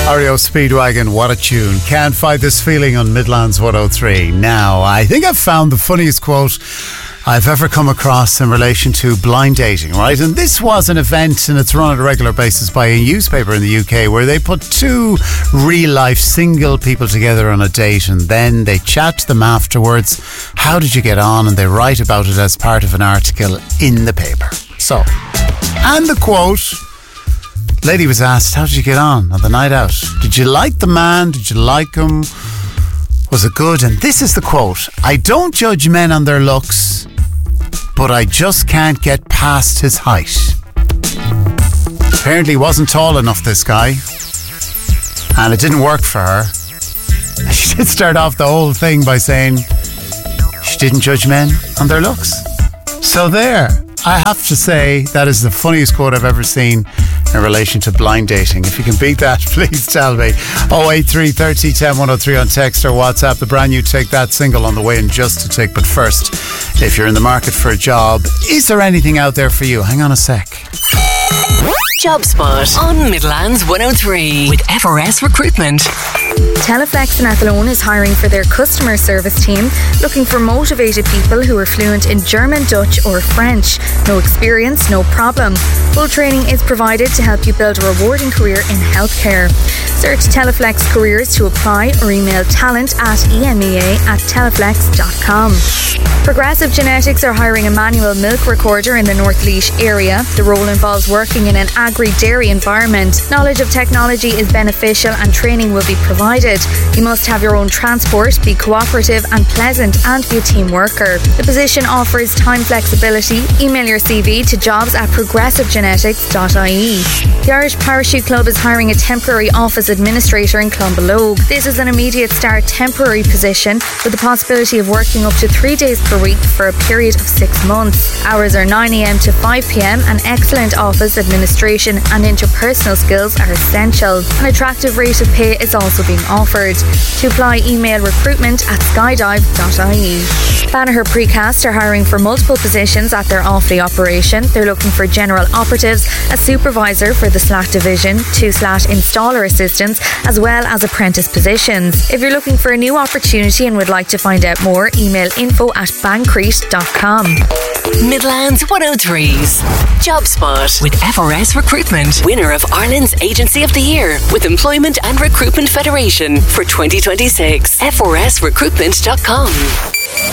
REO Speedwagon, what a tune. Can't fight this feeling on Midlands 103. Now, I think I've found the funniest quote I've ever come across in relation to blind dating, right? And this was an event, and it's run on a regular basis by a newspaper in the UK, where they put two real-life single people together on a date, and then they chat to them afterwards. How did you get on? And they write about it as part of an article in the paper. So, and the quote... Lady was asked, how did you get on the night out? Did you like the man? Did you like him? Was it good? And this is the quote. I don't judge men on their looks, but I just can't get past his height. Apparently he wasn't tall enough, this guy. And it didn't work for her. She did start off the whole thing by saying she didn't judge men on their looks. So there. I have to say that is the funniest quote I've ever seen in relation to blind dating. If you can beat that, please tell me. 083 30 10 103 on text or WhatsApp. The brand new Take That single on the way in just to tick. But first, if you're in the market for a job, is there anything out there for you? Hang on a sec. Job Spot on Midlands 103 with FRS Recruitment. Teleflex in Athlone is hiring for their customer service team, looking for motivated people who are fluent in German, Dutch or French. No experience, no problem. Full training is provided to help you build a rewarding career in healthcare. Search Teleflex Careers to apply or email talent@emea@teleflex.com. Progressive Genetics are hiring a manual milk recorder in the North Laois area. The role involves working in an agri-dairy environment. Knowledge of technology is beneficial and training will be provided. You must have your own transport, be cooperative and pleasant, and be a team worker. The position offers time flexibility. Email your CV to jobs@progressivegenetics.ie. The Irish Parachute Club is hiring a temporary office administrator in Clonbelogue. This is an immediate start temporary position with the possibility of working up to 3 days per week for a period of 6 months. Hours are 9 a.m. to 5 p.m. and excellent office administration and interpersonal skills are essential. An attractive rate of pay is also being offered. To apply, email recruitment@skydive.ie. Banagher Precast are hiring for multiple positions at their Offaly operation. They're looking for general operatives, a supervisor for the slat division, 2 slat installer assistants, as well as apprentice positions. If you're looking for a new opportunity and would like to find out more, email info@bancrete.com. Midlands 103's Job Spot with FRS Recruitment, winner of Ireland's Agency of the Year with Employment and Recruitment Federation for 2026. FRSrecruitment.com.